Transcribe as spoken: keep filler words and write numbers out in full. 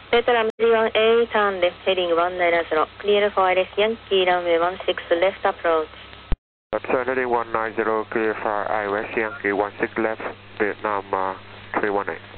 Vietnam three one A, turn left heading one nine zero, clear for I L S Yankee, runway one six left approach. Turn heading one nine zero, clear for I L S Yankee one six left, Vietnam uh, three one eight.